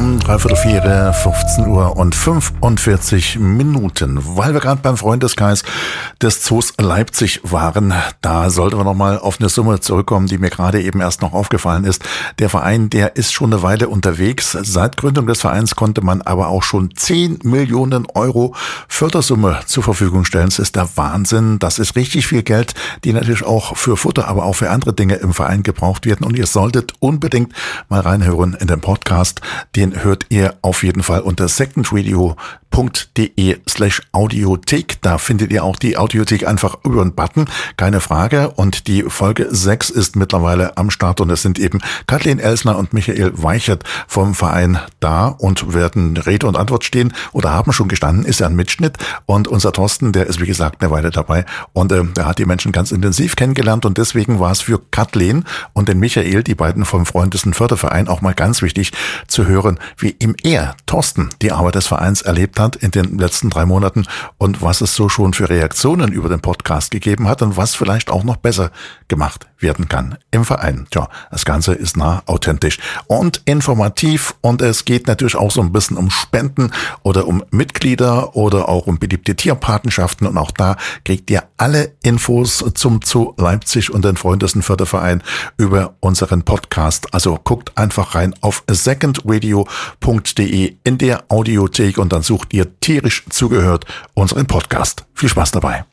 um 3:45, 15 Uhr und 45 Minuten. Weil wir gerade beim Freundeskreis des Zoos Leipzig waren, da sollten wir nochmal auf eine Summe zurückkommen, die mir gerade eben erst noch aufgefallen ist. Der Verein, der ist schon eine Weile unterwegs. Seit Gründung des Vereins konnte man aber auch schon 10 Millionen Euro Fördersumme zur Verfügung stellen. Das ist der Wahnsinn. Das ist richtig viel Geld, die natürlich auch für Futter, aber auch für andere Dinge im Verein gebraucht werden. Und ihr solltet unbedingt mal reinhören in den Podcast. Den hört ihr auf jeden Fall unter secondradio.de/Audiothek. Da findet ihr auch die Audiothek einfach über den Button. Keine Frage. Und die Folge 6 ist mittlerweile am Start. Und es sind eben Kathleen Elsner und Michael Weichert vom Verein da und werden Rede und Antwort stehen oder haben schon gestanden. Ist ja ein Mitschnitt. Und unser Thorsten, der ist wie gesagt eine Weile dabei. Und der hat die Menschen ganz intensiv kennengelernt. Und deswegen war es für Kathleen und den Michael, die beiden vom Freundesten Förderverein, auch mal ganz wichtig zu hören, wie ihm Thorsten, die Arbeit des Vereins erlebt hat in den letzten 3 Monaten und was es so schon für Reaktionen über den Podcast gegeben hat und was vielleicht auch noch besser gemacht werden kann im Verein. Tja, das Ganze ist nah authentisch und informativ und es geht natürlich auch so ein bisschen um Spenden oder um Mitglieder oder auch um beliebte Tierpatenschaften und auch da kriegt ihr alle Infos zum Zoo Leipzig und den Freundesten Förderverein über unseren Podcast. Also guckt einfach rein auf secondradio.de in der Audiothek und dann sucht ihr tierisch zugehört unseren Podcast. Viel Spaß dabei.